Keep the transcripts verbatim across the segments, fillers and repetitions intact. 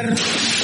lugar.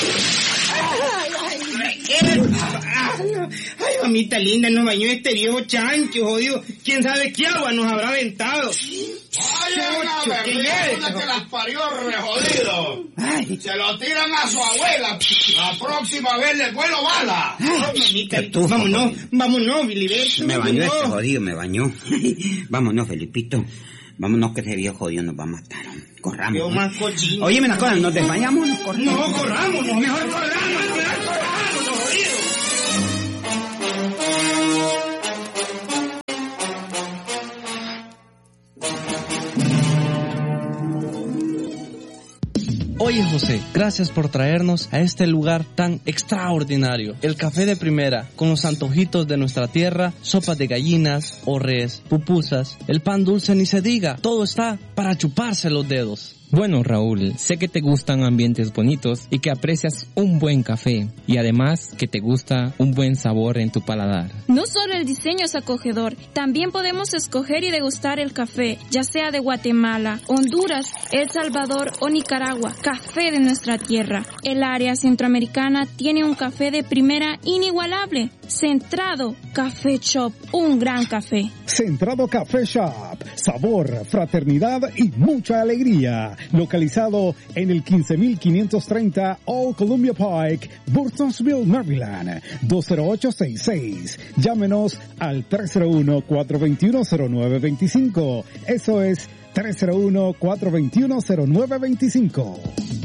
Ay, mamita linda, nos bañó este viejo chancho, jodido. ¿Quién sabe qué agua nos habrá aventado? Oye, ¿qué es? Que las parió re jodido. Ay. Se lo tiran a su abuela. La próxima vez le vuelo bala. Ay, mamita, tú, vámonos, vámonos, Filiberto. Me bañó este jodido, me bañó. Vámonos, Felipito. Vámonos que ese viejo jodido nos va a matar. Corramos. Yo más cochino. Oye, me las cosas, ¿nos desmayamos o nos corramos? No, corramos, mejor corramos, mejor corramos, los jodidos. Oye, José, gracias por traernos a este lugar tan extraordinario. El café de primera, con los antojitos de nuestra tierra, sopas de gallinas, orres, pupusas, el pan dulce ni se diga, todo está para chuparse los dedos. Bueno, Raúl, sé que te gustan ambientes bonitos y que aprecias un buen café y además que te gusta un buen sabor en tu paladar. No solo el diseño es acogedor, también podemos escoger y degustar el café, ya sea de Guatemala, Honduras, El Salvador o Nicaragua, café de nuestra tierra. El área centroamericana tiene un café de primera inigualable. Centrado Café Shop, un gran café. Centrado Café Shop, sabor, fraternidad y mucha alegría. Localizado en el quince mil quinientos treinta Old Columbia Pike, Burtonsville, Maryland, dos cero ocho seis seis. Llámenos al tres cero uno, cuatro dos uno, cero nueve dos cinco. Eso es tres cero uno, cuatro dos uno, cero nueve dos cinco.